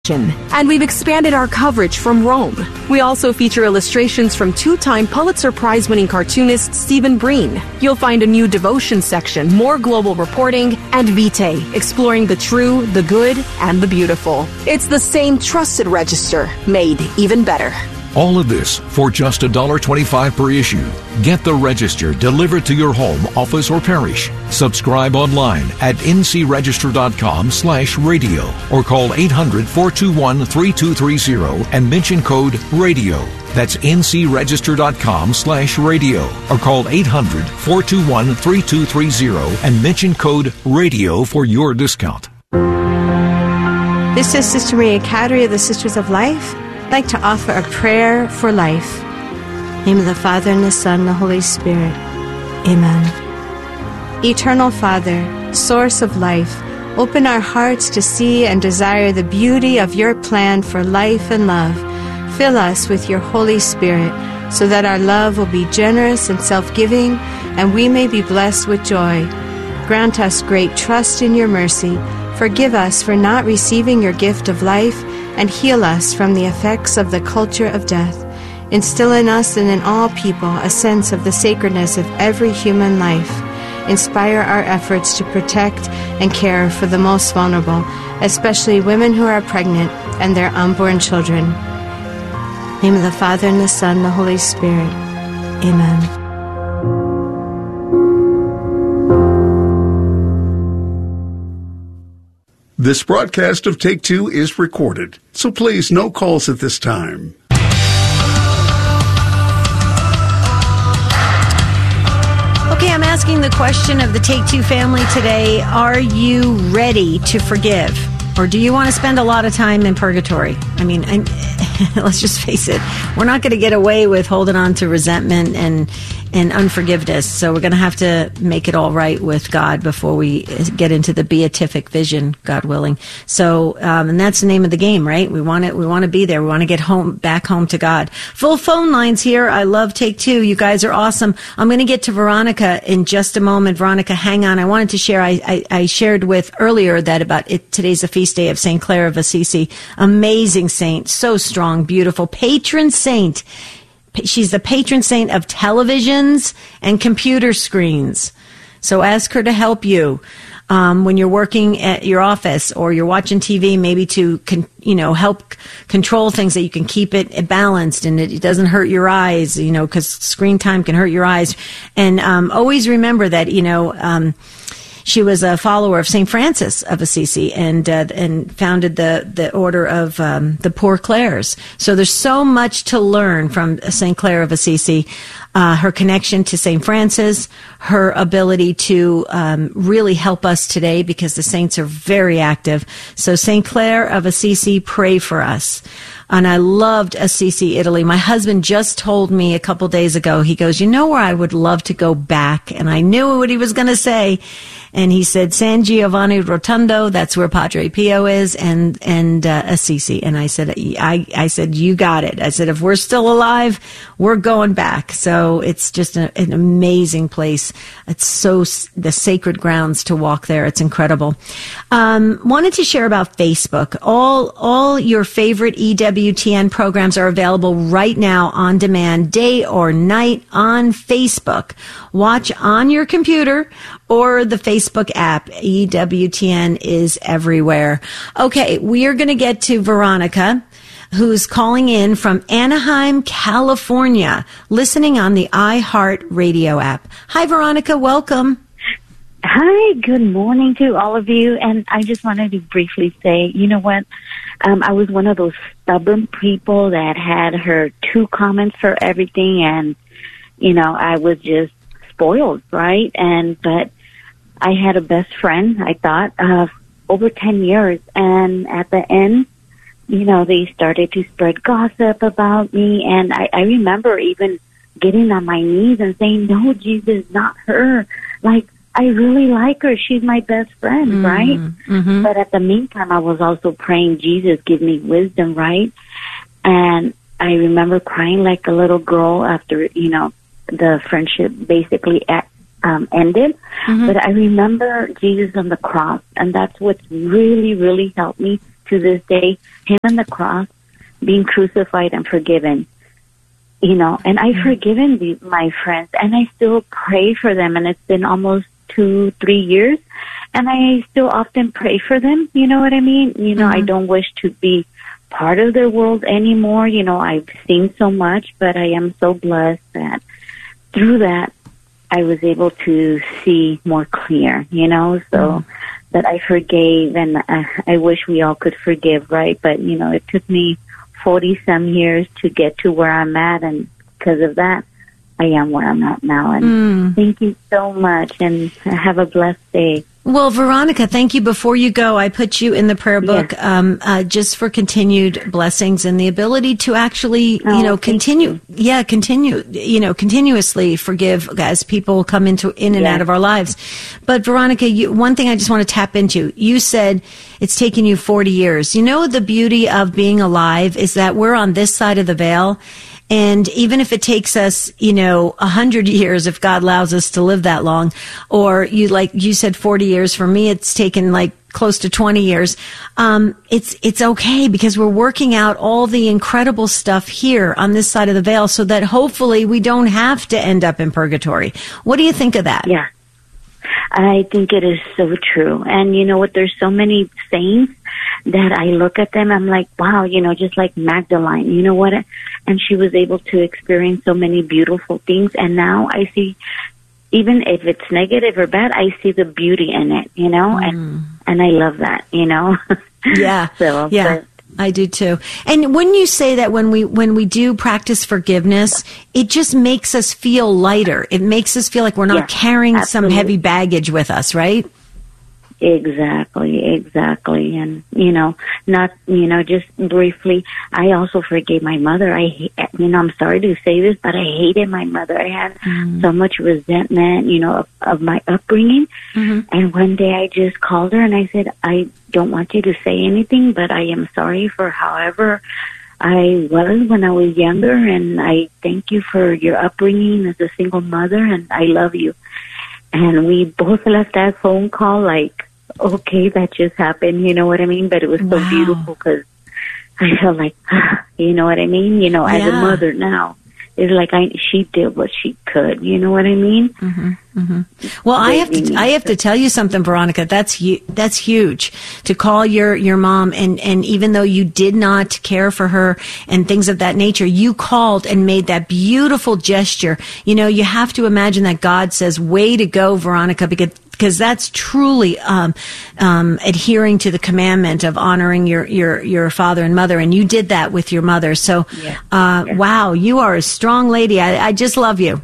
And we've expanded our coverage from Rome. We also feature illustrations from two-time Pulitzer Prize-winning cartoonist Stephen Breen. You'll find a new devotion section, more global reporting, and Vitae, exploring the true, the good, and the beautiful. It's the same trusted register, made even better. All of this for just $1.25 per issue. Get the Register delivered to your home, office, or parish. Subscribe online at ncregister.com/radio or call 800-421-3230 and mention code RADIO. That's ncregister.com/radio or call 800-421-3230 and mention code RADIO for your discount. This is Sister Maria Cadry of the Sisters of Life. I'd like to offer a prayer for life. In the name of the Father, and the Son, and the Holy Spirit. Amen. Eternal Father, source of life, open our hearts to see and desire the beauty of your plan for life and love. Fill us with your Holy Spirit so that our love will be generous and self-giving and we may be blessed with joy. Grant us great trust in your mercy. Forgive us for not receiving your gift of life and heal us from the effects of the culture of death. Instill in us and in all people a sense of the sacredness of every human life. Inspire our efforts to protect and care for the most vulnerable, especially women who are pregnant and their unborn children. In the name of the Father, and the Son, and the Holy Spirit. Amen. This broadcast of Take Two is recorded, so please no calls at this time. Okay, I'm asking the question of the Take Two family today. Are you ready to forgive? Or do you want to spend a lot of time in purgatory? I mean, let's just face it. We're not going to get away with holding on to resentment and unforgiveness. So we're going to have to make it all right with God before we get into the beatific vision, God willing. So, and that's the name of the game, right? We want to be there. We want to get back home to God. Full phone lines here. I love Take Two. You guys are awesome. I'm going to get to Veronica in just a moment. Veronica, hang on. I wanted to share, I shared with earlier that about it. Today's a feast day of St. Clare of Assisi. Amazing saint. So strong, beautiful. Patron saint. She's the patron saint of televisions and computer screens. So ask her to help you when you're working at your office or you're watching TV, maybe to help control things that you can keep it balanced and it doesn't hurt your eyes, because screen time can hurt your eyes. And always remember that, she was a follower of St. Francis of Assisi and founded the order of the Poor Clares. So there's so much to learn from St. Clare of Assisi. Her connection to St. Francis, her ability to really help us today because the saints are very active. So St. Clare of Assisi, pray for us. And I loved Assisi, Italy. My husband just told me a couple days ago, he goes, you know where I would love to go back? And I knew what he was going to say. And he said, San Giovanni Rotondo, that's where Padre Pio is, and Assisi. And I said, I said, you got it. I said, if we're still alive, we're going back. So it's just an amazing place. It's so, the sacred grounds to walk there. It's incredible. Wanted to share about Facebook. All your favorite EWTN programs are available right now on demand, day or night on Facebook. Watch on your computer or the Facebook app. EWTN is everywhere. Okay, we are going to get to Veronica, who's calling in from Anaheim, California, listening on the iHeart Radio app. Hi, Veronica. Welcome. Hi, good morning to all of you. And I just wanted to briefly say, you know what? I was one of those stubborn people that had her 2 comments for everything. And, I was just spoiled, right? But I had a best friend, I thought, over 10 years. And at the end, they started to spread gossip about me. And I remember even getting on my knees and saying, no, Jesus, not her. Like, I really like her. She's my best friend, right? Mm-hmm. But at the meantime, I was also praying, Jesus, give me wisdom, right? And I remember crying like a little girl after, the friendship basically ended. Mm-hmm. But I remember Jesus on the cross, and that's what's really, really helped me to this day, him on the cross, being crucified and forgiven. You know, and I've forgiven my friends, and I still pray for them, and it's been almost 2-3 years, and I still often pray for them, you know what I mean? You know, I don't wish to be part of their world anymore. You know, I've seen so much, but I am so blessed that through that, I was able to see more clear, you know, so that I forgave, and I wish we all could forgive, right? But, you know, it took me 40-some years to get to where I'm at, and because of that, I am where I'm at now. And thank you so much, and have a blessed day. Well, Veronica, thank you. Before you go, I put you in the prayer book just for continued blessings and the ability to actually, continuously forgive as people come in and out of our lives. But Veronica, one thing I just want to tap into, you said it's taken you 40 years. You know, the beauty of being alive is that we're on this side of the veil. And even if it takes us, 100 years, if God allows us to live that long, or you said 40 years, for me, it's taken like close to 20 years. It's okay, because we're working out all the incredible stuff here on this side of the veil so that hopefully we don't have to end up in purgatory. What do you think of that? Yeah, I think it is so true. And you know what? There's so many saints that I look at them, I'm like, wow, just like Magdalene, you know what? And she was able to experience so many beautiful things. And now I see, even if it's negative or bad, I see the beauty in it, and I love that, Yeah. So, yeah. I do too. And when you say that when we do practice forgiveness, it just makes us feel lighter. It makes us feel like we're not carrying some heavy baggage with us, right? Exactly. And, just briefly, I also forgave my mother. I'm sorry to say this, but I hated my mother. I had so much resentment, of my upbringing. And one day I just called her and I said, I don't want you to say anything, but I am sorry for however I was when I was younger. And I thank you for your upbringing as a single mother, and I love you. And we both left that phone call like, okay, that just happened, you know what I mean? But it was so beautiful because I felt like, you know what I mean? As a mother now, it's like she did what she could, you know what I mean? Well, I have to tell you something, Veronica. That's huge to call your mom, and even though you did not care for her and things of that nature, you called and made that beautiful gesture. You have to imagine that God says, "Way to go, Veronica," because that's truly adhering to the commandment of honoring your father and mother, and you did that with your mother. So, wow, you are a strong lady. I just love you.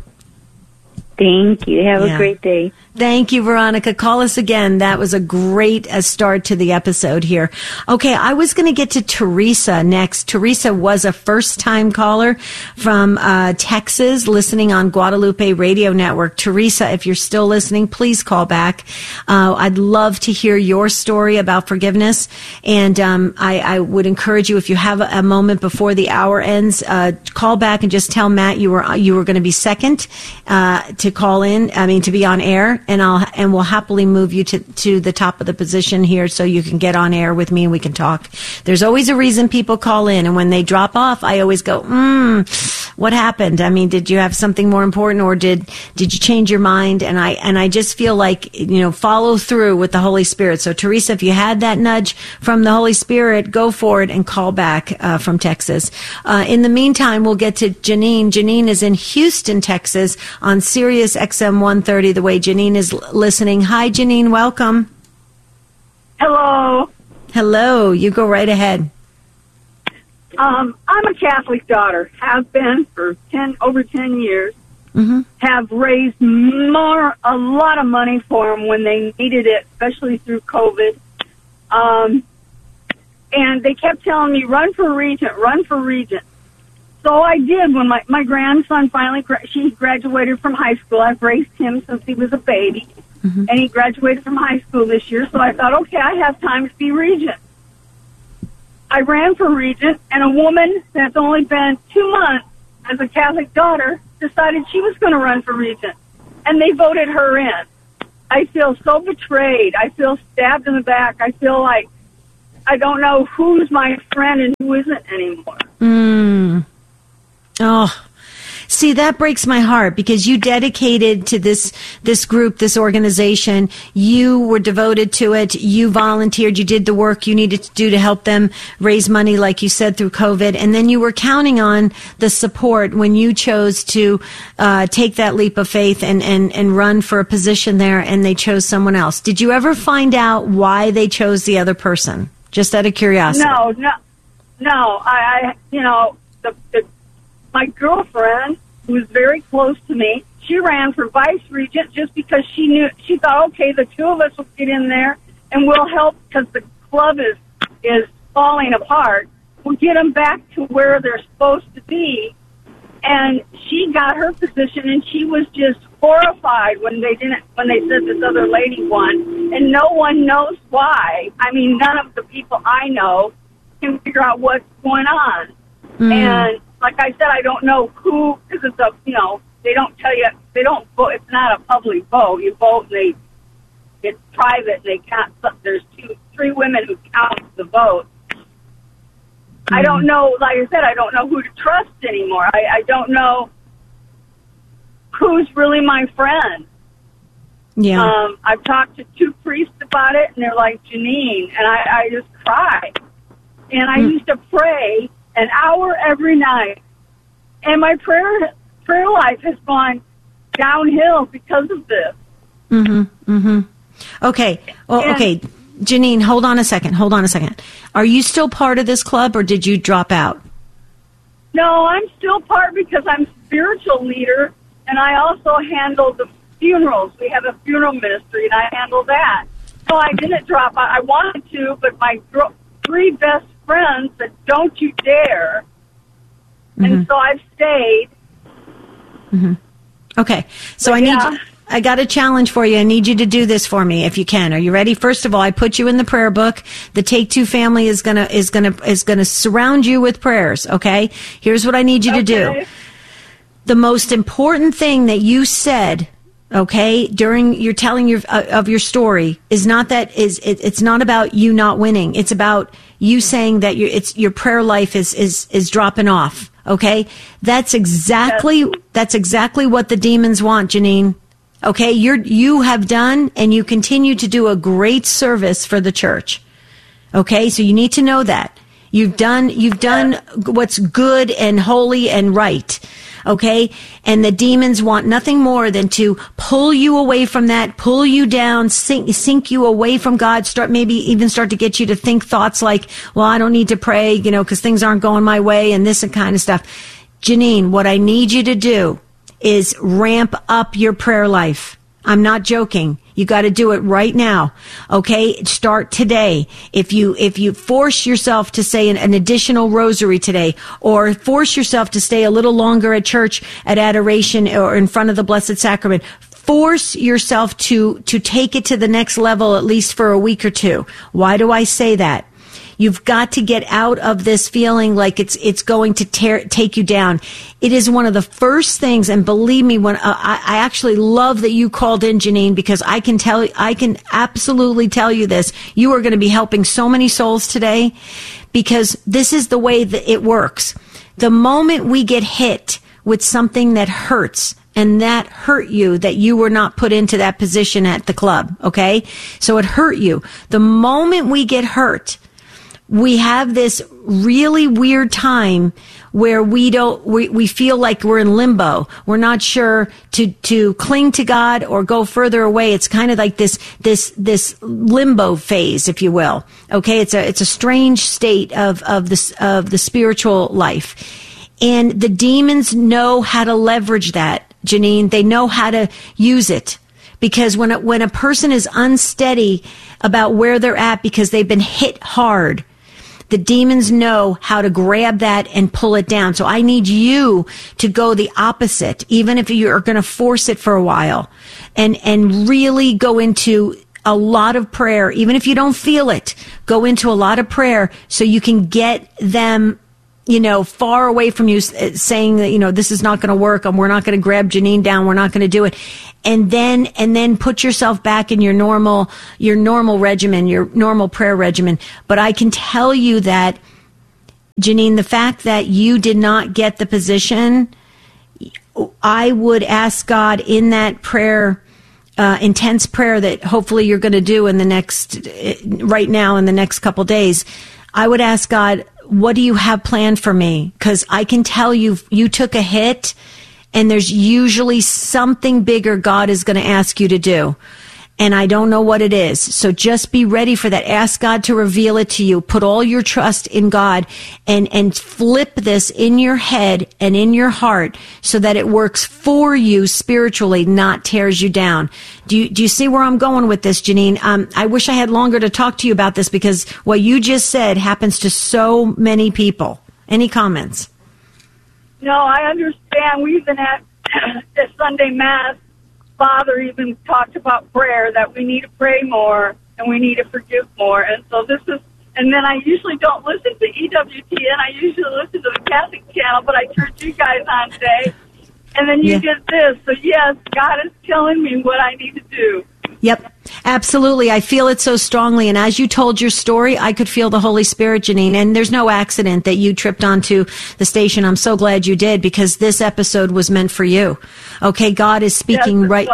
Thank you. Have a great day. Thank you, Veronica. Call us again. That was a great start to the episode here. Okay, I was going to get to Teresa next. Teresa was a first-time caller from Texas, listening on Guadalupe Radio Network. Teresa, if you're still listening, please call back. I'd love to hear your story about forgiveness. And I would encourage you, if you have a moment before the hour ends, call back and just tell Matt you were going to be second to call in. To be on air. And we'll happily move you to the top of the position here so you can get on air with me and we can talk. There's always a reason people call in, and when they drop off, I always go, what happened? Did you have something more important, or did you change your mind? And I just feel like, follow through with the Holy Spirit. So Teresa, if you had that nudge from the Holy Spirit, go for it and call back from Texas. In the meantime, we'll get to Janine. Janine is in Houston, Texas on Sirius XM 130, the way Janine is listening. Hi, Janine. Welcome. Hello. Hello. You go right ahead. I'm a Catholic daughter. Have been for over 10 years. Have raised a lot of money for them when they needed it, especially through COVID. And they kept telling me, run for regent. So I did. When my grandson finally, he graduated from high school. I've raised him since he was a baby. And he graduated from high school this year. So I thought, okay, I have time to be regent. I ran for regent, and a woman that's only been 2 months as a Catholic daughter decided she was going to run for regent. And they voted her in. I feel so betrayed. I feel stabbed in the back. I feel like I don't know who's my friend and who isn't anymore. Oh, see, that breaks my heart because you dedicated to this group, this organization. You were devoted to it. You volunteered. You did the work you needed to do to help them raise money, like you said, through COVID. And then you were counting on the support when you chose to take that leap of faith and run for a position there, and they chose someone else. Did you ever find out why they chose the other person? Just out of curiosity. No. My girlfriend, who was very close to me, she ran for vice regent just because she thought, okay, the two of us will get in there and we'll help because the club is falling apart. We'll get them back to where they're supposed to be. And she got her position, and she was just horrified when they said this other lady won, and no one knows why. I mean, none of the people I know can figure out what's going on. And like I said, I don't know who, because it's they don't tell you, they don't vote. It's not a public vote. You vote, and it's private, and they count. There's 3 women who count the vote. I don't know, like I said, I don't know who to trust anymore. I don't know who's really my friend. Yeah. I've talked to 2 priests about it, and they're like, Janine, and I just cry. And I used to pray an hour every night, and my prayer life has gone downhill because of this. Okay. Well, okay. Janine, hold on a second. Are you still part of this club, or did you drop out? No, I'm still part because I'm spiritual leader, and I also handle the funerals. We have a funeral ministry, and I handle that. So I didn't drop out. I wanted to, but my 3 best friends said, don't you dare. And so I've stayed. Okay. So I got a challenge for you. I need you to do this for me if you can. Are you ready? First of all, I put you in the prayer book. The Take Two family is gonna surround you with prayers. Okay. Here's what I need you to do. The most important thing that you said, okay, during your telling of your story is not that it's not about you not winning. It's about you saying that your prayer life is dropping off. Okay. That's exactly what the demons want, Janine. Okay. You have done and you continue to do a great service for the church. Okay. So you need to know that you've done what's good and holy and right. Okay. And the demons want nothing more than to pull you away from that, pull you down, sink you away from God, start to get you to think thoughts like, well, I don't need to pray, because things aren't going my way and this and kind of stuff. Janine, what I need you to do is ramp up your prayer life. I'm not joking. You got to do it right now. Okay. Start today. If you force yourself to say an additional rosary today, or force yourself to stay a little longer at church at adoration or in front of the Blessed Sacrament, force yourself to take it to the next level, at least for a week or 2. Why do I say that? You've got to get out of this feeling like it's going to take you down. It is one of the first things, and believe me, when I actually love that you called in, Janine, because I can absolutely tell you this. You are going to be helping so many souls today, because this is the way that it works. The moment we get hit with something that hurts, and that hurt you, that you were not put into that position at the club, okay? So it hurt you. The moment we get hurt, we have this really weird time where we feel like we're in limbo. We're not sure to cling to God or go further away. It's kind of like this limbo phase, if you will. Okay. It's a strange state of the spiritual life. And the demons know how to leverage that, Janine. They know how to use it. Because when a person is unsteady about where they're at because they've been hit hard, the demons know how to grab that and pull it down. So I need you to go the opposite, even if you're going to force it for a while, and really go into a lot of prayer. Even if you don't feel it, go into a lot of prayer so you can get them, far away from you, saying that, this is not going to work, and we're not going to grab Janine down, we're not going to do it. and then put yourself back in your normal regimen, your normal prayer regimen. But I can tell you that, Janine, the fact that you did not get the position, I would ask God in that prayer, intense prayer that hopefully you're going to do in the next couple days. I would ask God, what do you have planned for me? Because I can tell you took a hit, and there's usually something bigger God is going to ask you to do. And I don't know what it is. So just be ready for that. Ask God to reveal it to you. Put all your trust in God and flip this in your head and in your heart so that it works for you spiritually, not tears you down. Do you see where I'm going with this, Janine? I wish I had longer to talk to you about this because what you just said happens to so many people. Any comments? No, I understand. We've been at Sunday Mass. Father even talked about prayer, that we need to pray more and we need to forgive more. And so and then I usually don't listen to EWTN. I usually listen to the Catholic channel, but I turned you guys on today. And then you did this. So yes, God is telling me what I need to do. Yep, absolutely. I feel it so strongly. And as you told your story, I could feel the Holy Spirit, Janine. And there's no accident that you tripped onto the station. I'm so glad you did, because this episode was meant for you. Okay, God is speaking right.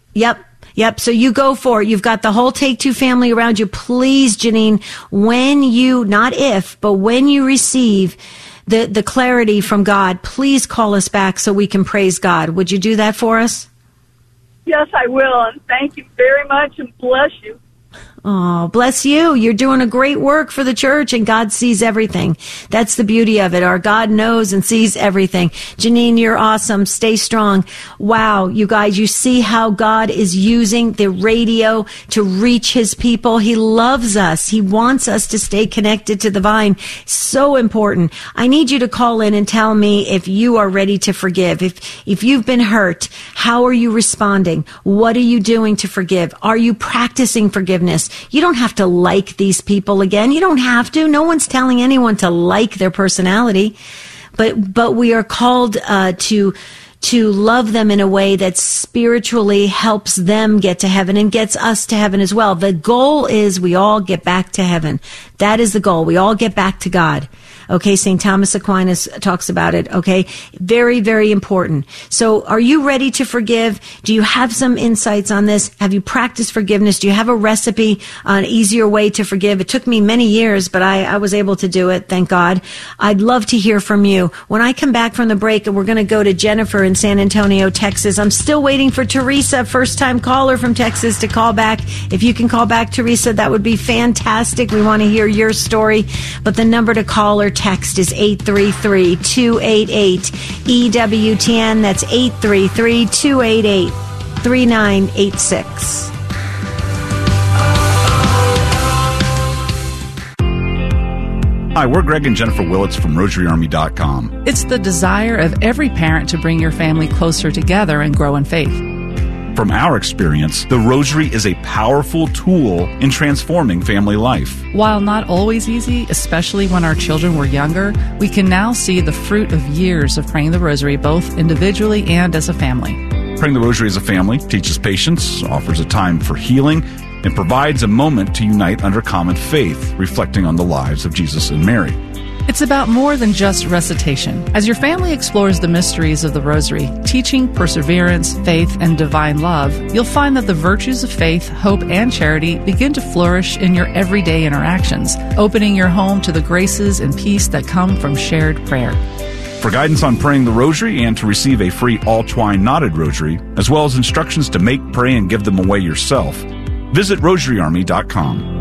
Yep. So you go for it. You've got the whole Take Two family around you. Please, Janine, when you, not if, but when you receive the clarity from God, please call us back so we can praise God. Would you do that for us? Yes, I will, and thank you very much, and bless you. Oh, bless you. You're doing a great work for the church, and God sees everything. That's the beauty of it. Our God knows and sees everything. Janine, you're awesome. Stay strong. Wow, you guys, you see how God is using the radio to reach his people. He loves us. He wants us to stay connected to the vine. So important. I need you to call in and tell me if you are ready to forgive. If you've been hurt, how are you responding? What are you doing to forgive? Are you practicing forgiveness? You don't have to like these people again. You don't have to. No one's telling anyone to like their personality, but we are called to love them in a way that spiritually helps them get to heaven and gets us to heaven as well. The goal is we all get back to heaven. That is the goal. We all get back to God. Okay, St. Thomas Aquinas talks about it, okay? Very, very important. So are you ready to forgive? Do you have some insights on this? Have you practiced forgiveness? Do you have a recipe, an easier way to forgive? It took me many years, but I was able to do it, thank God. I'd love to hear from you. When I come back from the break, we're going to go to Jennifer in San Antonio, Texas. I'm still waiting for Teresa, first-time caller from Texas, to call back. If you can call back, Teresa, that would be fantastic. We want to hear your story. But the number to call or text is 833-288-EWTN. That's 833-288-3986. Hi, we're Greg and Jennifer Willits from RosaryArmy.com. It's the desire of every parent to bring your family closer together and grow in faith. From our experience, the Rosary is a powerful tool in transforming family life. While not always easy, especially when our children were younger, we can now see the fruit of years of praying the Rosary, both individually and as a family. Praying the Rosary as a family teaches patience, offers a time for healing, and provides a moment to unite under common faith, reflecting on the lives of Jesus and Mary. It's about more than just recitation. As your family explores the mysteries of the Rosary, teaching perseverance, faith, and divine love, you'll find that the virtues of faith, hope, and charity begin to flourish in your everyday interactions, opening your home to the graces and peace that come from shared prayer. For guidance on praying the Rosary and to receive a free all-twine knotted rosary, as well as instructions to make, pray, and give them away yourself, visit RosaryArmy.com.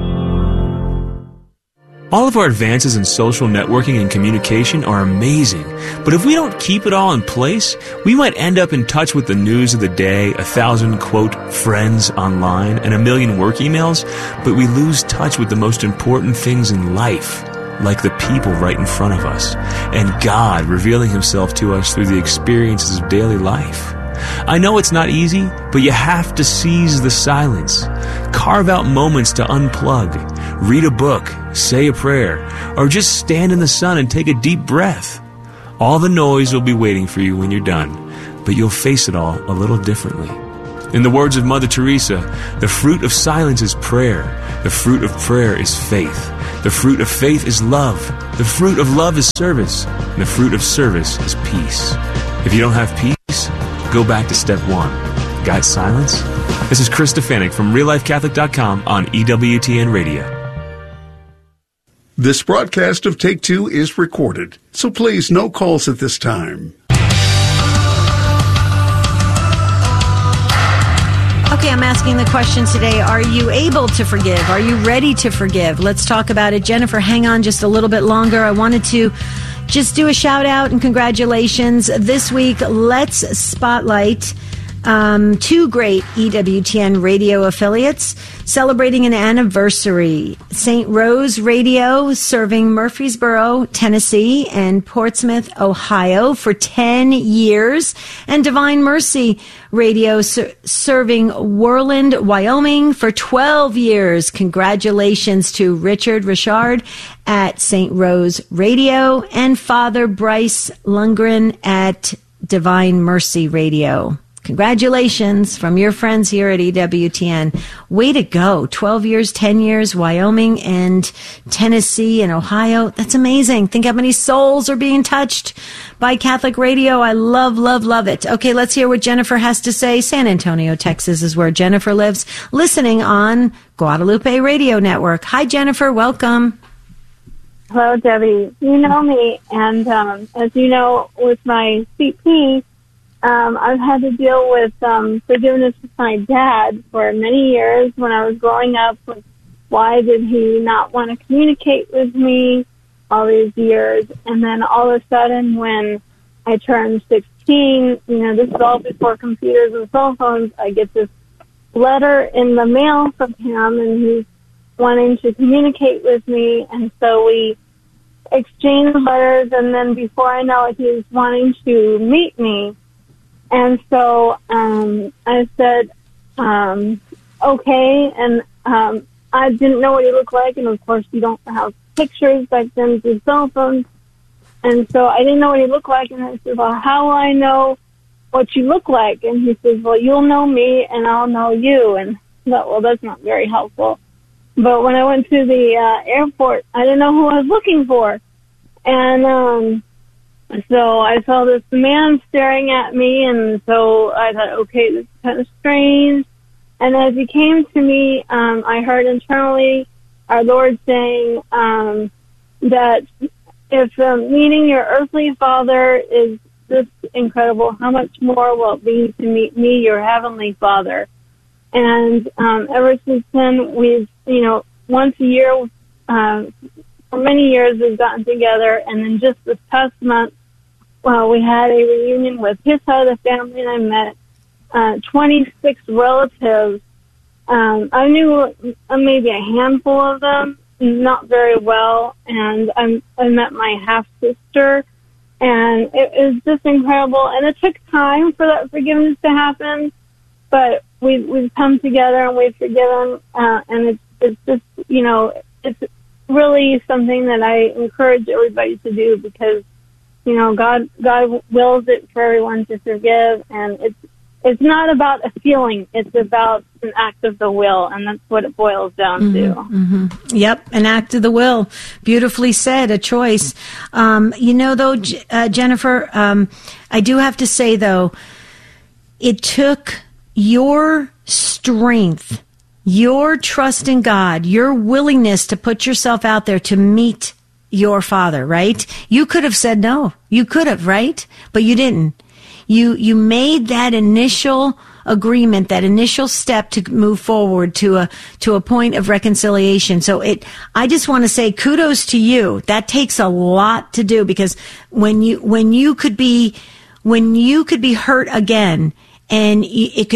All of our advances in social networking and communication are amazing, but if we don't keep it all in place, we might end up in touch with the news of the day, 1,000, quote, friends online, and 1 million work emails, but we lose touch with the most important things in life, like the people right in front of us, and God revealing Himself to us through the experiences of daily life. I know it's not easy, but you have to seize the silence. Carve out moments to unplug. Read a book, say a prayer, or just stand in the sun and take a deep breath. All the noise will be waiting for you when you're done, but you'll face it all a little differently. In the words of Mother Teresa, the fruit of silence is prayer. The fruit of prayer is faith. The fruit of faith is love. The fruit of love is service. And the fruit of service is peace. If you don't have peace, go back to step 1. Got silence? This is Chris Stefanik from RealLifeCatholic.com on EWTN Radio. This broadcast of Take Two is recorded, so please no calls at this time. Okay, I'm asking the question today, are you able to forgive? Are you ready to forgive? Let's talk about it. Jennifer, hang on just a little bit longer. I wanted to just do a shout out and congratulations. This week, let's spotlight 2 great EWTN radio affiliates celebrating an anniversary. St. Rose Radio, serving Murfreesboro, Tennessee, and Portsmouth, Ohio for 10 years. And Divine Mercy Radio, serving Worland, Wyoming for 12 years. Congratulations to Richard Richard at St. Rose Radio and Father Bryce Lundgren at Divine Mercy Radio. Congratulations from your friends here at EWTN. Way to go. 12 years, 10 years, Wyoming and Tennessee and Ohio. That's amazing. Think how many souls are being touched by Catholic radio. I love, love, love it. Okay, let's hear what Jennifer has to say. San Antonio, Texas is where Jennifer lives, listening on Guadalupe Radio Network. Hi, Jennifer. Welcome. Hello, Debbie. You know me, and as you know, with my CP, I've had to deal with forgiveness with my dad for many years when I was growing up. Why did he not want to communicate with me all these years? And then all of a sudden when I turned 16, this is all before computers and cell phones, I get this letter in the mail from him, and he's wanting to communicate with me. And so we exchanged letters, and then before I know it, he's wanting to meet me. And so I said, okay, and I didn't know what he looked like, and of course you don't have pictures back then through cell phones, and so I didn't know what he looked like, and I said, well, how will I know what you look like? And he says, well, you'll know me, and I'll know you, and I thought, well, that's not very helpful. But when I went to the airport, I didn't know who I was looking for, and so I saw this man staring at me, and so I thought, okay, this is kind of strange. And as he came to me, I heard internally our Lord saying that if meeting your earthly father is this incredible, how much more will it be to meet me, your heavenly Father? And ever since then, we've, once a year, for many years, we've gotten together, and then just this past month, we had a reunion with his side of the family, and I met 26 relatives. I knew maybe a handful of them, not very well, and I met my half-sister, and it was just incredible. And it took time for that forgiveness to happen, but we've come together and we've forgiven, and it's just, it's really something that I encourage everybody to do, because God wills it for everyone to forgive, and it's not about a feeling; it's about an act of the will, and that's what it boils down to. Mm-hmm. Yep, an act of the will. Beautifully said. A choice. Though, Jennifer, I do have to say though, it took your strength, your trust in God, your willingness to put yourself out there to meet your father, right? You could have said no. You could have, right? But you didn't. You made that initial agreement, that initial step to move forward to a point of reconciliation. So I just want to say kudos to you. That takes a lot to do, because when you could be hurt again, and it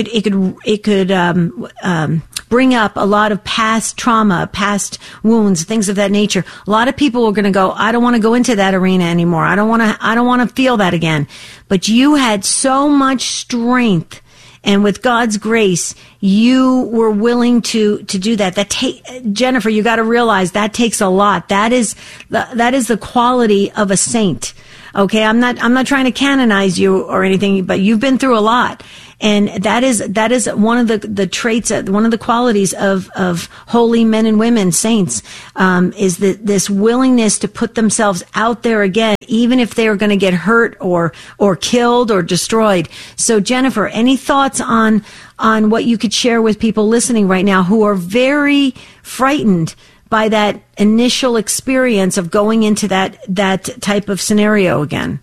could bring up a lot of past trauma, past wounds, things of that nature. A lot of people are going to go, I don't want to go into that arena anymore. I don't want to feel that again. But you had so much strength, and with God's grace, you were willing to do that. Jennifer, you got to realize that takes a lot. That is the quality of a saint. Okay, I'm not trying to canonize you or anything, but you've been through a lot. And that is one of the traits, one of the qualities of holy men and women, saints, is this willingness to put themselves out there again, even if they are going to get hurt or killed or destroyed. So Jennifer, any thoughts on what you could share with people listening right now who are very frightened by that initial experience of going into that type of scenario again?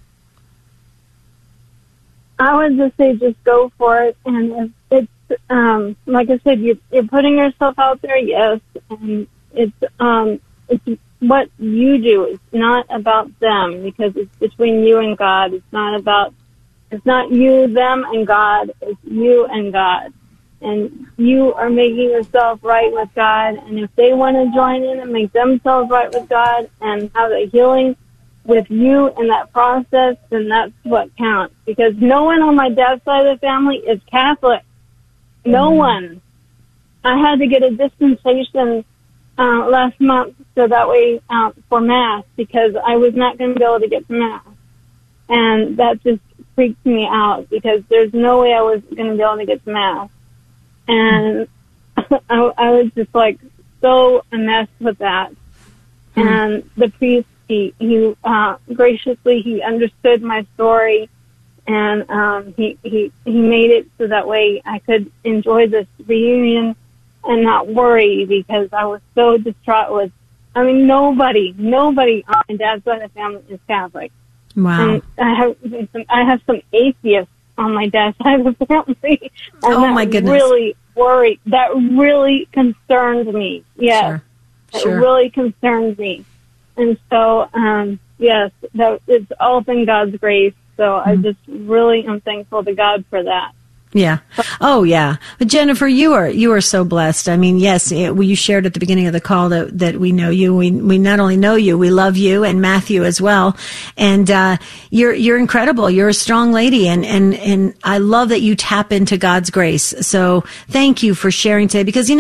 I would just say just go for it. And it's like I said, you're putting yourself out there, yes. And it's what you do. It's not about them, because it's between you and God. It's not you, them, and God. It's you and God. And you are making yourself right with God. And if they want to join in and make themselves right with God and have a healing with you in that process, then that's what counts. Because no one on my dad's side of the family is Catholic. No one. I had to get a dispensation last month so that way for Mass, because I was not going to be able to get to Mass. And that just freaked me out, because there's no way I was going to be able to get to Mass. And I was just like so enmeshed with that. And the priest, he graciously, he understood my story, and he made it so that way I could enjoy this reunion and not worry, because I was so distraught nobody on my dad's side of the family is Catholic. Wow. And I have some atheists on my dad's side of the family. And oh my goodness. Really worried. That really concerned me. Yes. Sure. It really concerned me. And so, yes, it's all been God's grace. So I just really am thankful to God for that. Yeah. Oh, yeah. But Jennifer, you are so blessed. I mean, yes, you shared at the beginning of the call that we know you. We not only know you, we love you, and Matthew as well. And you're incredible. You're a strong lady, and I love that you tap into God's grace. So thank you for sharing today, because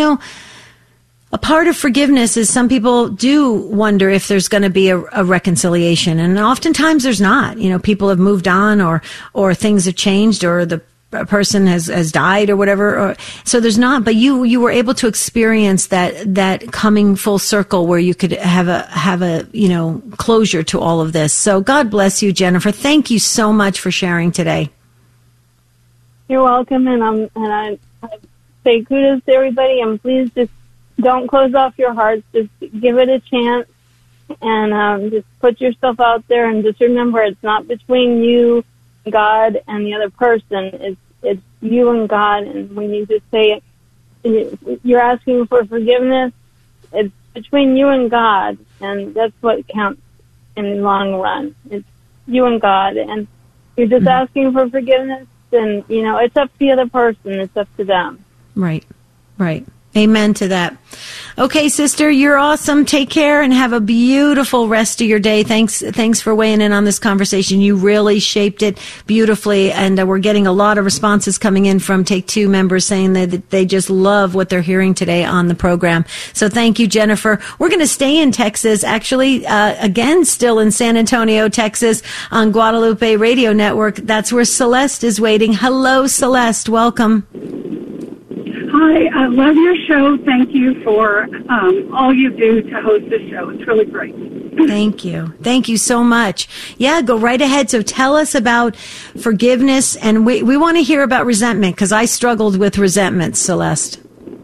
a part of forgiveness is some people do wonder if there's going to be a reconciliation, and oftentimes there's not. People have moved on, or things have changed, or the person has died or whatever. So there's not, but you were able to experience that coming full circle where you could have a closure to all of this. So God bless you, Jennifer. Thank you so much for sharing today. You're welcome. And I say kudos to everybody, and please just don't close off your hearts. Just give it a chance, and just put yourself out there, and just remember it's not between you, God, and the other person. It's you and God. And when you just say it, you're asking for forgiveness, it's between you and God, and that's what counts in the long run. It's you and God, and you're just asking for forgiveness, and it's up to the other person. It's up to them. Right. Amen to that. Okay, sister, you're awesome. Take care and have a beautiful rest of your day. Thanks for weighing in on this conversation. You really shaped it beautifully, and we're getting a lot of responses coming in from Take Two members saying that they just love what they're hearing today on the program. So thank you, Jennifer. We're going to stay in Texas, actually, again, still in San Antonio, Texas, on Guadalupe Radio Network. That's where Celeste is waiting. Hello, Celeste. Welcome. Hi, I love your show. Thank you for all you do to host this show. It's really great. Thank you. Thank you so much. Yeah, go right ahead. So tell us about forgiveness, and we want to hear about resentment, because I struggled with resentment, Celeste.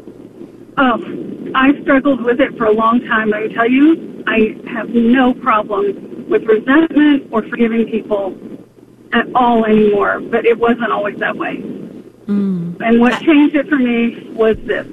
Oh, I struggled with it for a long time. I tell you, I have no problem with resentment or forgiving people at all anymore, but it wasn't always that way. And what changed it for me was this.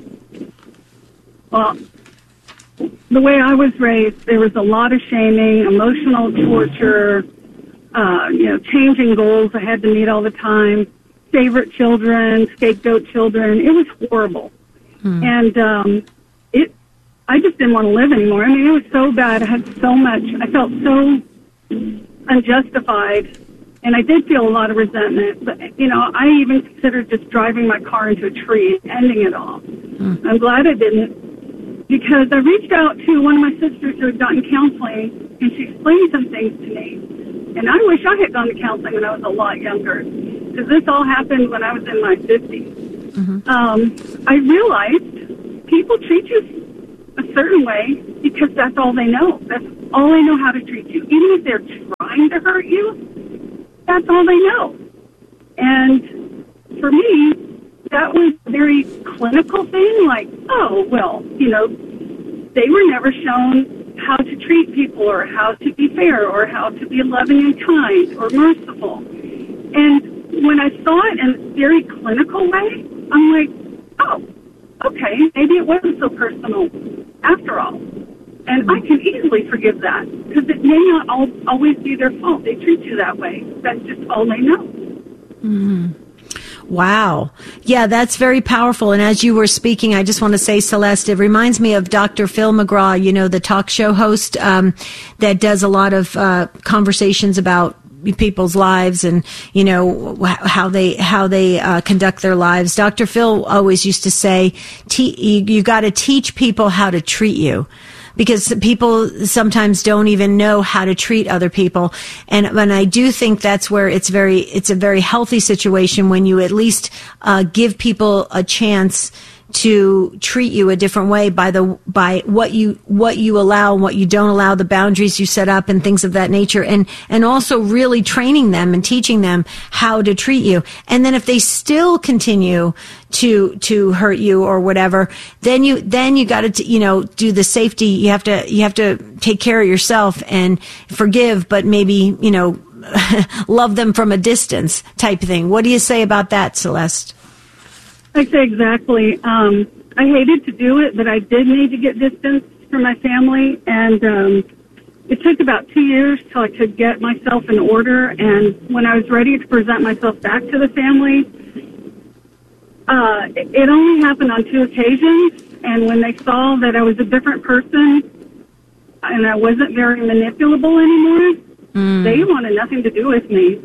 Well, the way I was raised, there was a lot of shaming, emotional torture, changing goals I had to meet all the time, favorite children, scapegoat children. It was horrible. And I just didn't want to live anymore. I mean, it was so bad. I had so much. I felt so unjustified. And I did feel a lot of resentment, but, I even considered just driving my car into a tree and ending it all. I'm glad I didn't, because I reached out to one of my sisters who had gotten counseling, and she explained some things to me. And I wish I had gone to counseling when I was a lot younger. because this all happened when I was in my 50s. I realized people treat you a certain way because that's all they know. That's all they know how to treat you. Even if they're trying to hurt you, that's all they know. And for me, that was a very clinical thing, like, oh, well, you know, they were never shown how to treat people or how to be fair or how to be loving and kind or merciful. And when I saw it in a very clinical way, I'm like, oh, okay, maybe it wasn't so personal after all. And I can easily forgive that because it may not always be their fault. They treat you that way. That's just all they know. Mm-hmm. Wow. Yeah, that's very powerful. And as you were speaking, I just want to say, Celeste, it reminds me of Dr. Phil McGraw, you know, the talk show host that does a lot of conversations about people's lives and, you know, how they conduct their lives. Dr. Phil always used to say, you got to teach people how to treat you. Because people sometimes don't even know how to treat other people. And I do think that's where it's a very healthy situation when you at least give people a chance to treat you a different way by what you allow and what you don't allow, the boundaries you set up and things of that nature, and also really training them and teaching them how to treat you. And then if they still continue to hurt you or whatever, then you got to, you know, do the safety. You have to take care of yourself and forgive, but maybe, you know, love them from a distance type thing. What do you say about that, Celeste? I say exactly. I hated to do it, but I did need to get distance from my family, and it took about 2 years till I could get myself in order. And when I was ready to present myself back to the family, it only happened on 2 occasions. And when they saw that I was a different person and I wasn't very manipulable anymore, they wanted nothing to do with me.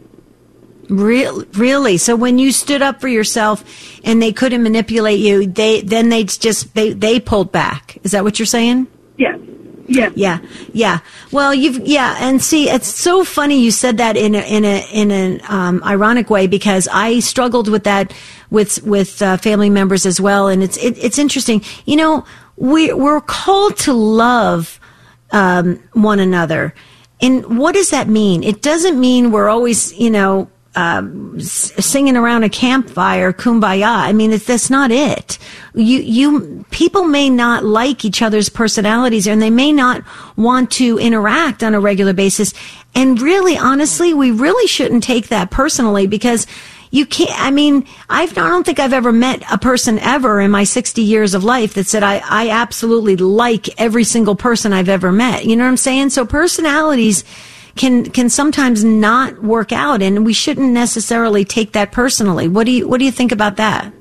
Really? So when you stood up for yourself and they couldn't manipulate you, they pulled back. Is that what you're saying? Yes. Yeah. Yeah. Well, and see, it's so funny you said that in an ironic way, because I struggled with that with family members as well, and it's interesting. You know, we're called to love one another, and what does that mean? It doesn't mean we're always, you know, singing around a campfire, kumbaya. I mean, that's not it. People may not like each other's personalities, and they may not want to interact on a regular basis. And really, honestly, we really shouldn't take that personally, because you can't, I mean, I don't think I've ever met a person ever in my 60 years of life that said, I absolutely like every single person I've ever met. You know what I'm saying? So personalities can sometimes not work out, and we shouldn't necessarily take that personally. What do you think about that?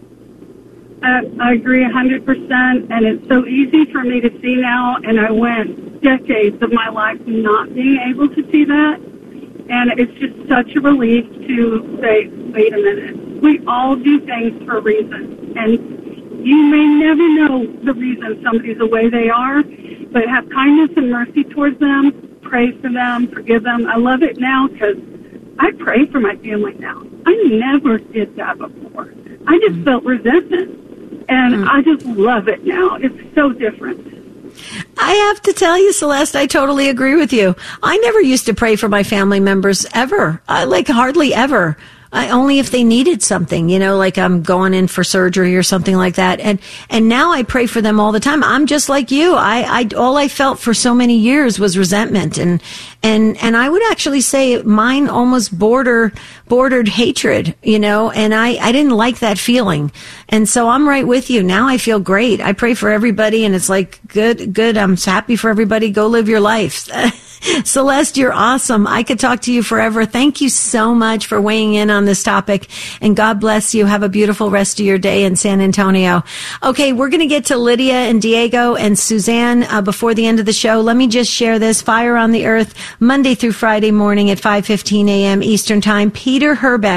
I agree 100%, and it's so easy for me to see now, and I went decades of my life not being able to see that, and it's just such a relief to say, wait a minute, we all do things for a reason, and you may never know the reason somebody's the way they are, but have kindness and mercy towards them. Pray for them, forgive them. I love it now because I pray for my family now. I never did that before. I just felt resentment, and I just love it now. It's so different. I have to tell you, Celeste, I totally agree with you. I never used to pray for my family members ever, like hardly ever. Only if they needed something, you know, like I'm going in for surgery or something like that. And now I pray for them all the time. I'm just like you. All I felt for so many years was resentment. And I would actually say mine almost bordered hatred, you know, and I didn't like that feeling. And so I'm right with you. Now I feel great. I pray for everybody, and it's like, good. I'm happy for everybody. Go live your life. Celeste, you're awesome. I could talk to you forever. Thank you so much for weighing in on this topic, and God bless you. Have a beautiful rest of your day in San Antonio. Okay, we're going to get to Lydia and Diego and Suzanne before the end of the show. Let me just share this. Fire on the Earth, Monday through Friday morning at 5:15 a.m. Eastern Time. Peter Herbeck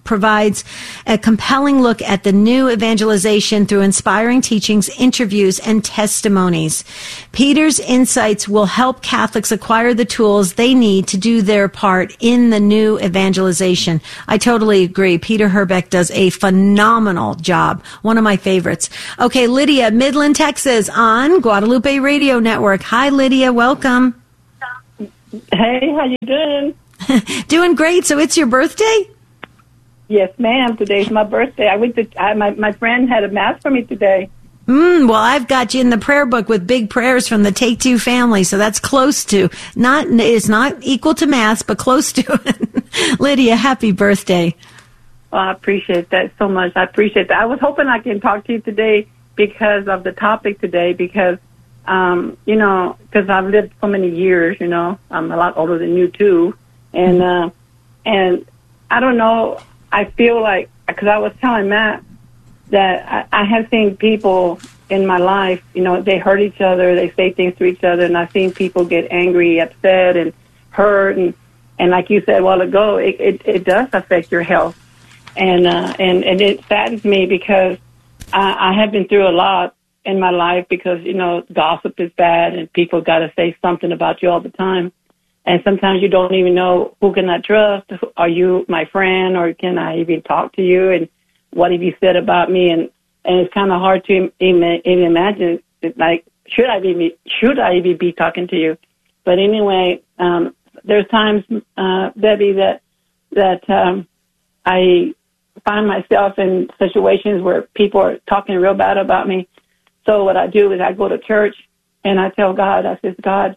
provides a compelling look at the new evangelization through inspiring teachings, interviews, and testimonies. Peter's insights will help Catholics acquire the tools they need to do their part in the new evangelization. I totally agree. Peter Herbeck does a phenomenal job. One of my favorites. Okay, Lydia, Midland, Texas, on Guadalupe Radio Network. Hi, Lydia. Welcome. Hey, how you doing? Doing great. So it's your birthday? Yes, ma'am. Today's my birthday. I went to my friend had a mass for me today. Well, I've got you in the prayer book with big prayers from the Take Two family, so that's close to it's not equal to mass, but close to it. Lydia, happy birthday. Oh, I appreciate that so much. I appreciate that. I was hoping I can talk to you today because of the topic today, because because I've lived so many years. I'm a lot older than you too, and I don't know. I feel like, because I was telling Matt that I have seen people in my life, they hurt each other, they say things to each other, and I've seen people get angry, upset, and hurt, and like you said a while ago, it does affect your health, and it saddens me because I have been through a lot in my life because, gossip is bad, and people got to say something about you all the time. And sometimes you don't even know who can I trust. Are you my friend, or can I even talk to you? And what have you said about me? And it's kind of hard to even imagine. Like, should I even be talking to you? But anyway, there's times, Debbie, that I find myself in situations where people are talking real bad about me. So what I do is I go to church and I tell God, I says, God,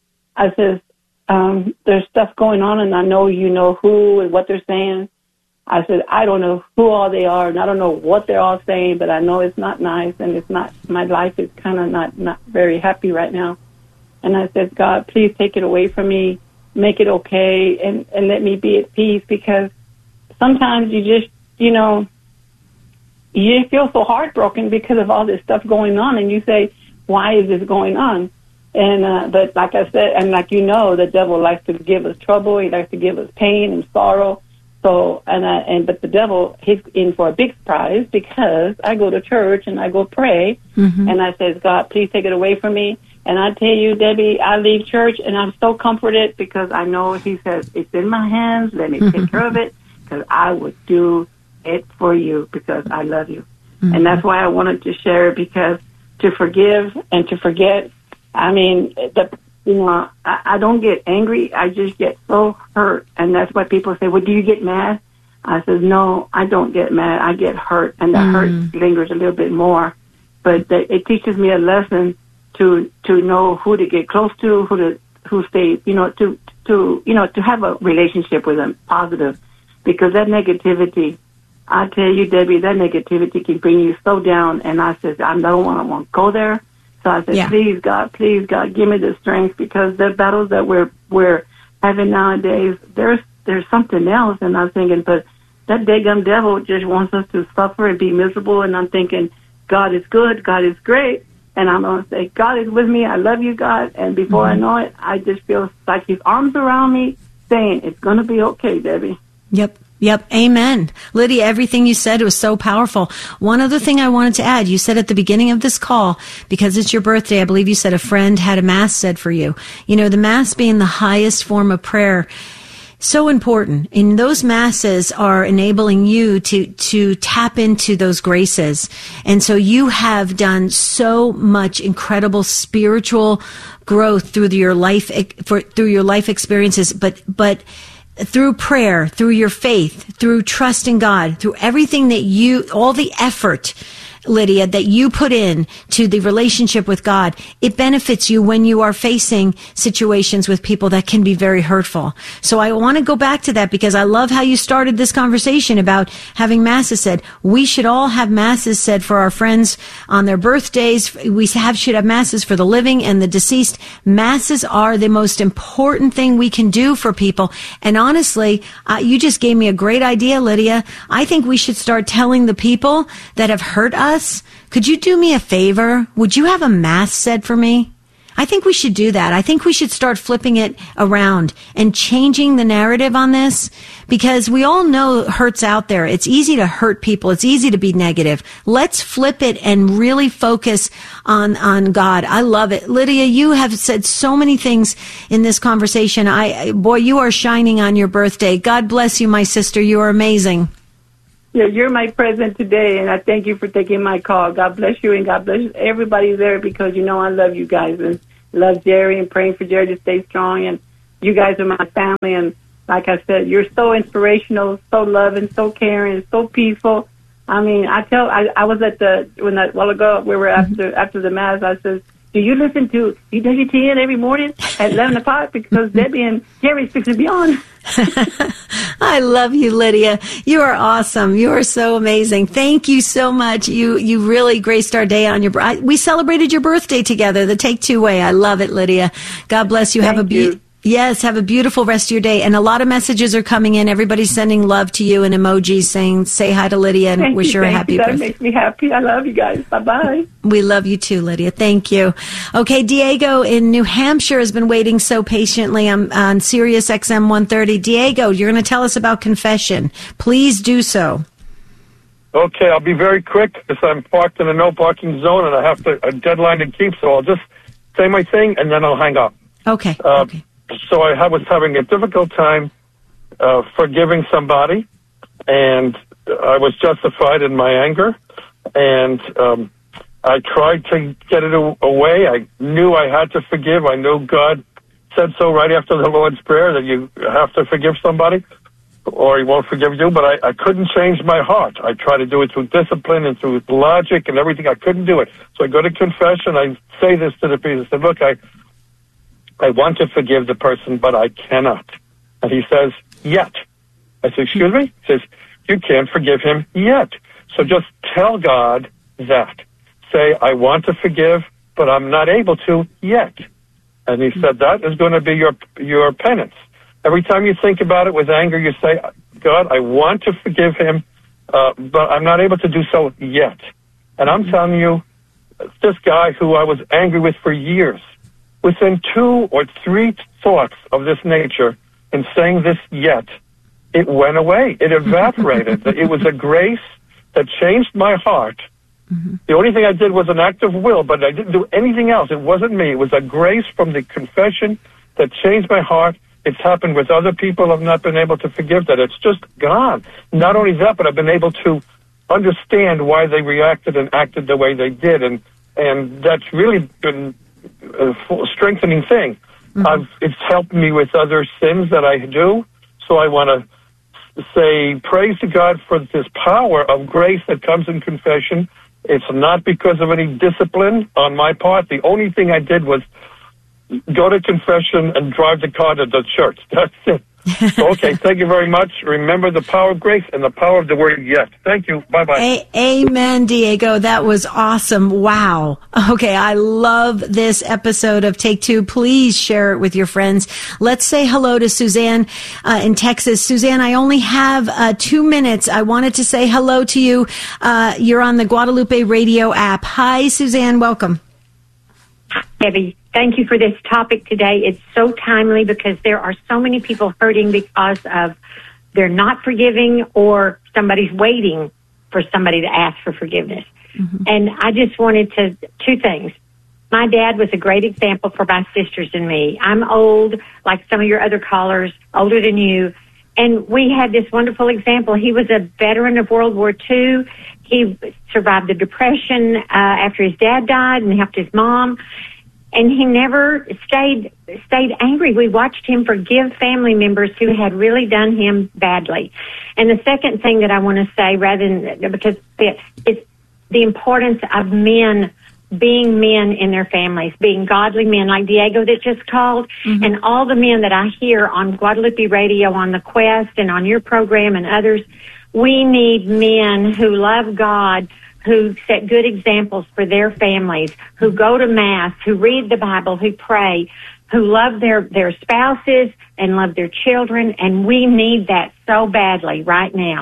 there's stuff going on, and I know you know who and what they're saying. I said, I don't know who all they are, and I don't know what they're all saying, but I know it's not nice, and it's not, my life is kind of not very happy right now. And I said, God, please take it away from me, make it okay, and let me be at peace, because sometimes you just, you feel so heartbroken because of all this stuff going on, and you say, why is this going on? And but like I said, and like the devil likes to give us trouble. He likes to give us pain and sorrow. So but the devil, he's in for a big surprise, because I go to church and I go pray, and I says, God, please take it away from me. And I tell you, Debbie, I leave church and I'm so comforted, because I know He says it's in my hands. Let me take care of it, because I would do it for you, because I love you. And that's why I wanted to share it, because to forgive and to forget. I mean, I don't get angry. I just get so hurt. And that's why people say, well, do you get mad? I said, no, I don't get mad. I get hurt. And the hurt lingers a little bit more. But it teaches me a lesson to know who to get close to, who stay, to have a relationship with them, positive. Because that negativity, I tell you, Debbie, that negativity can bring you so down. And I said, I don't want to go there. So I said, please, God, give me the strength, because the battles that we're having nowadays, there's something else. And I'm thinking, but that daggum devil just wants us to suffer and be miserable. And I'm thinking, God is good, God is great. And I'm going to say, God is with me, I love you, God. And before I know it, I just feel like His arms around me saying, it's going to be okay, Debbie. Yep. Amen. Lydia, everything you said was so powerful. One other thing I wanted to add, you said at the beginning of this call, because it's your birthday, I believe you said a friend had a mass said for you. The mass being the highest form of prayer, so important. And those masses are enabling you to tap into those graces. And so you have done so much incredible spiritual growth through your life experiences, but through prayer, through your faith, through trusting God, through everything all the effort, Lydia, that you put in to the relationship with God, it benefits you when you are facing situations with people that can be very hurtful. So I want to go back to that, because I love how you started this conversation about having masses said. We should all have masses said for our friends on their birthdays. We should have masses for the living and the deceased. Masses are the most important thing we can do for people. And honestly, you just gave me a great idea, Lydia. I think we should start telling the people that have hurt us, could you do me a favor? Would you have a mass said for me? I think we should do that. I think we should start flipping it around and changing the narrative on this, because we all know hurt's out there. It's easy to hurt people. It's easy to be negative. Let's flip it and really focus on God. I love it. Lydia, you have said so many things in this conversation. Boy, you are shining on your birthday. God bless you, my sister. You are amazing. Yeah, you're my present today, and I thank you for taking my call. God bless you, and God bless everybody there, because you know I love you guys and love Jerry and praying for Jerry to stay strong. And you guys are my family, and like I said, you're so inspirational, so loving, so caring, so peaceful. I mean, I was at a while ago, we were after the Mass, I said, do you listen to EWTN every morning at 11 o'clock? Because Debbie and Jerry's fixing to be on. I love you, Lydia. You are awesome. You are so amazing. Thank you so much. You really graced our day on we celebrated your birthday together, the Take Two way. I love it, Lydia. God bless you. Have a beautiful rest of your day. And a lot of messages are coming in. Everybody's sending love to you and emojis saying, say hi to Lydia and wish her a happy birthday. That makes me happy. I love you guys. Bye-bye. We love you too, Lydia. Thank you. Okay, Diego in New Hampshire has been waiting so patiently on Sirius XM 130. Diego, you're going to tell us about confession. Please do so. Okay, I'll be very quick because I'm parked in a no parking zone and I have a deadline to keep, so I'll just say my thing and then I'll hang up. Okay. So I was having a difficult time forgiving somebody, and I was justified in my anger, and I tried to get it away. I knew I had to forgive. I knew God said so right after the Lord's Prayer that you have to forgive somebody or he won't forgive you, but I couldn't change my heart. I tried to do it through discipline and through logic and everything. I couldn't do it. So I go to confession. I say this to the priest. I said, look, I want to forgive the person, but I cannot. And he says, yet. I said, excuse me? He says, you can't forgive him yet. So just tell God that. Say, I want to forgive, but I'm not able to yet. And he said, that is going to be your penance. Every time you think about it with anger, you say, God, I want to forgive him, but I'm not able to do so yet. And I'm telling you, this guy who I was angry with for years, within 2 or 3 thoughts of this nature and saying this yet, it went away. It evaporated. It was a grace that changed my heart. Mm-hmm. The only thing I did was an act of will, but I didn't do anything else. It wasn't me. It was a grace from the confession that changed my heart. It's happened with other people. I've not been able to forgive that. It's just gone. Not only that, but I've been able to understand why they reacted and acted the way they did. And that's really been a strengthening thing. Mm-hmm. It's helped me with other sins that I do. So I want to say praise to God for this power of grace that comes in confession. It's not because of any discipline on my part. The only thing I did was go to confession and drive the car to the church. That's it. Okay, thank you very much. Remember the power of grace and the power of the word yes. Thank you. Bye-bye. Amen, Diego. That was awesome. Wow. Okay, I love this episode of Take Two. Please share it with your friends. Let's say hello to Suzanne in Texas. Suzanne, I only have 2 minutes. I wanted to say hello to you. You're on the Guadalupe Radio app. Hi, Suzanne. Welcome. Debbie, thank you for this topic today. It's so timely because there are so many people hurting because of they're not forgiving or somebody's waiting for somebody to ask for forgiveness. Mm-hmm. And I just wanted to, 2 things. My dad was a great example for my sisters and me. I'm old, like some of your other callers, older than you. And we had this wonderful example. He was a veteran of World War II. He survived the Depression after his dad died and helped his mom. And he never stayed angry. We watched him forgive family members who had really done him badly. And the second thing that I want to say, because it's the importance of men being men in their families, being godly men like Diego that just called, mm-hmm. and all the men that I hear on Guadalupe Radio, on The Quest, and on your program and others. We need men who love God, who set good examples for their families, who go to Mass, who read the Bible, who pray, who love their spouses and love their children, and we need that so badly right now.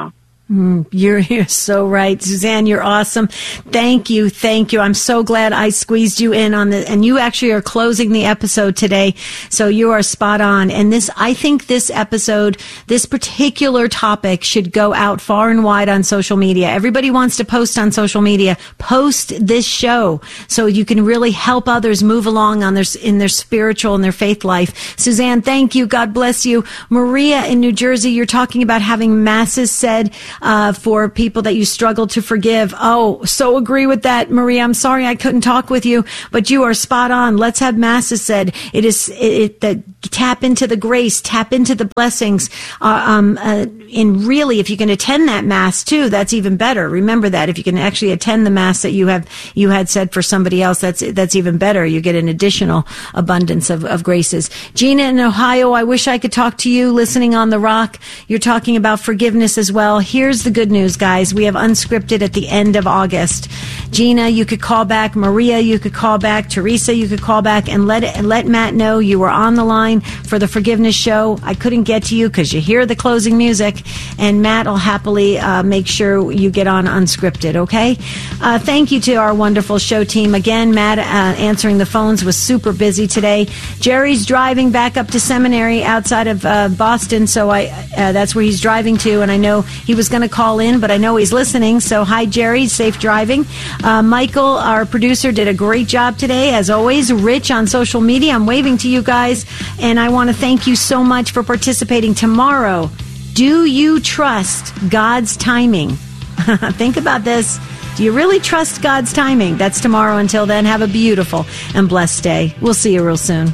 You're so right. Suzanne, you're awesome. Thank you. I'm so glad I squeezed you in on the, and you actually are closing the episode today. So you are spot on. And I think this episode, this particular topic should go out far and wide on social media. Everybody wants to post on social media. Post this show so you can really help others move along in their spiritual and their faith life. Suzanne, thank you. God bless you. Maria in New Jersey, you're talking about having masses said for people that you struggle to forgive. Oh, so agree with that, Maria. I'm sorry I couldn't talk with you, but you are spot on. Let's have masses said. Tap into the grace, tap into the blessings. And really, if you can attend that mass too, that's even better. Remember that if you can actually attend the mass that you had said for somebody else, that's even better. You get an additional abundance of graces. Gina in Ohio, I wish I could talk to you listening on the Rock. You're talking about forgiveness as well. Here's the good news, guys. We have Unscripted at the end of August. Gina, you could call back. Maria, you could call back. Teresa, you could call back and let Matt know you were on the line for the forgiveness show. I couldn't get to you because you hear the closing music, and Matt will happily make sure you get on Unscripted, okay? Thank you to our wonderful show team. Again, Matt answering the phones was super busy today. Jerry's driving back up to seminary outside of Boston, so that's where he's driving to, and I know he was going to call in, but I know he's listening, so hi, Jerry. Safe driving. Michael, our producer, did a great job today, as always. Rich on social media. I'm waving to you guys, and I want to thank you so much for participating tomorrow. Do you trust God's timing? Think about this. Do you really trust God's timing? That's tomorrow. Until then, have a beautiful and blessed day. We'll see you real soon.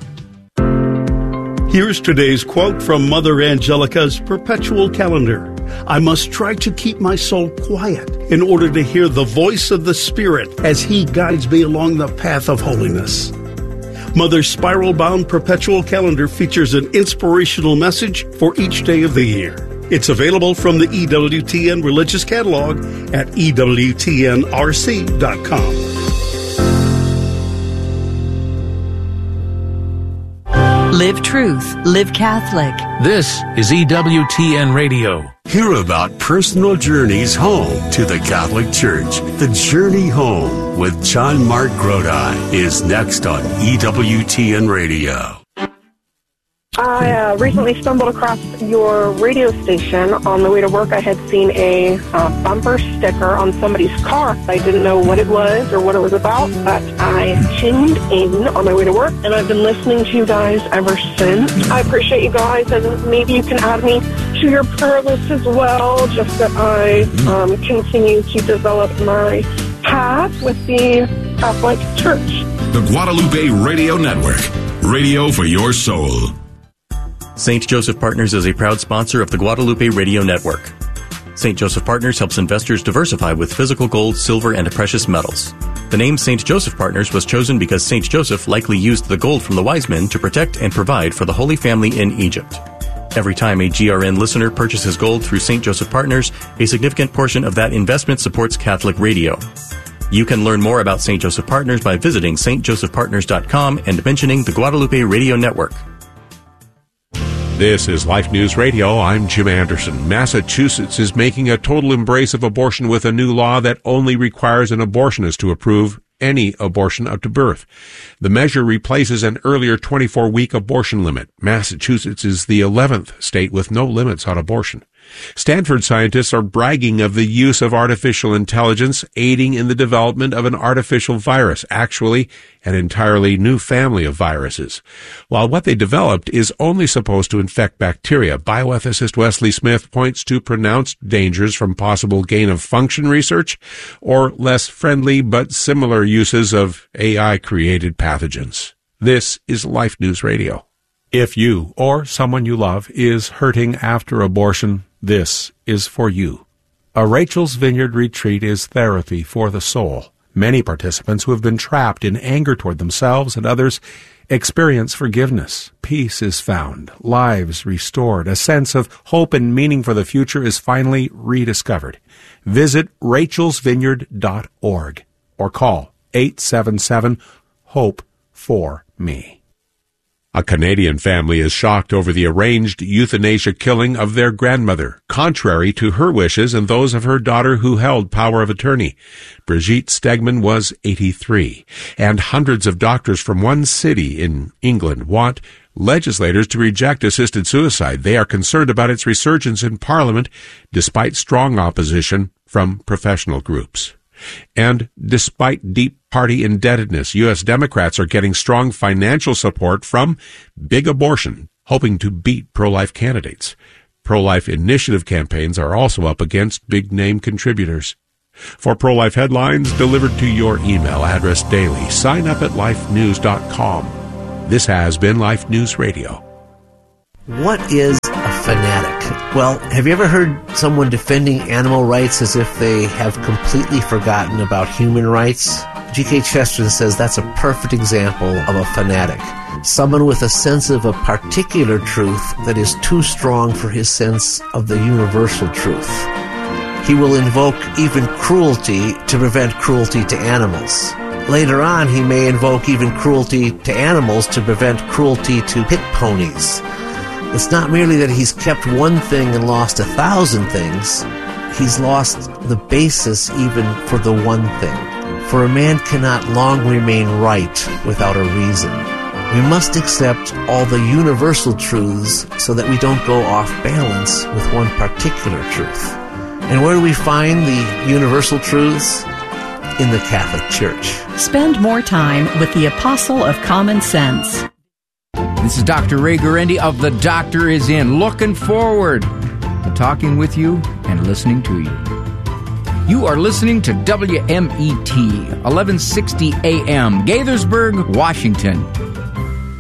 Here's today's quote from Mother Angelica's perpetual calendar. I must try to keep my soul quiet in order to hear the voice of the Spirit as He guides me along the path of holiness. Mother's spiral-bound perpetual calendar features an inspirational message for each day of the year. It's available from the EWTN Religious Catalog at EWTNRC.com. Live Truth, Live Catholic. This is EWTN Radio. Hear about personal journeys home to the Catholic Church. The Journey Home with John Mark Grodi is next on EWTN Radio. I recently stumbled across your radio station. On the way to work, I had seen a bumper sticker on somebody's car. I didn't know what it was or what it was about, but I tuned in on my way to work, and I've been listening to you guys ever since. I appreciate you guys, and maybe you can add me to your prayer list as well, just that I continue to develop my path with the Catholic Church. The Guadalupe Radio Network. Radio for your soul. St. Joseph Partners is a proud sponsor of the Guadalupe Radio Network. St. Joseph Partners helps investors diversify with physical gold, silver, and precious metals. The name St. Joseph Partners was chosen because St. Joseph likely used the gold from the wise men to protect and provide for the Holy Family in Egypt. Every time a GRN listener purchases gold through St. Joseph Partners, a significant portion of that investment supports Catholic radio. You can learn more about St. Joseph Partners by visiting stjosephpartners.com and mentioning the Guadalupe Radio Network. This is Life News Radio. I'm Jim Anderson. Massachusetts is making a total embrace of abortion with a new law that only requires an abortionist to approve any abortion up to birth. The measure replaces an earlier 24-week abortion limit. Massachusetts is the 11th state with no limits on abortion. Stanford scientists are bragging of the use of artificial intelligence aiding in the development of an artificial virus, actually an entirely new family of viruses. While what they developed is only supposed to infect bacteria, bioethicist Wesley Smith points to pronounced dangers from possible gain-of-function research or less friendly but similar uses of AI-created pathogens. This is Life News Radio. If you or someone you love is hurting after abortion, this is for you. A Rachel's Vineyard retreat is therapy for the soul. Many participants who have been trapped in anger toward themselves and others experience forgiveness. Peace is found, lives restored, a sense of hope and meaning for the future is finally rediscovered. Visit rachelsvineyard.org or call 877-HOPE-4-ME. A Canadian family is shocked over the arranged euthanasia killing of their grandmother, contrary to her wishes and those of her daughter who held power of attorney. Brigitte Stegman was 83, and hundreds of doctors from one city in England want legislators to reject assisted suicide. They are concerned about its resurgence in Parliament, despite strong opposition from professional groups. And despite deep party indebtedness, U.S. Democrats are getting strong financial support from Big Abortion, hoping to beat pro-life candidates. Pro-life initiative campaigns are also up against big-name contributors. For pro-life headlines delivered to your email address daily, sign up at lifenews.com. This has been Life News Radio. What is a fanatic? Well, have you ever heard someone defending animal rights as if they have completely forgotten about human rights? G.K. Chesterton says that's a perfect example of a fanatic. Someone with a sense of a particular truth that is too strong for his sense of the universal truth. He will invoke even cruelty to prevent cruelty to animals. Later on, he may invoke even cruelty to animals to prevent cruelty to pit ponies. It's not merely that he's kept one thing and lost 1,000 things. He's lost the basis even for the one thing. For a man cannot long remain right without a reason. We must accept all the universal truths so that we don't go off balance with one particular truth. And where do we find the universal truths? In the Catholic Church. Spend more time with the Apostle of Common Sense. This is Dr. Ray Guarendi of The Doctor Is In, looking forward to talking with you and listening to you. You are listening to WMET, 1160 AM, Gaithersburg, Washington.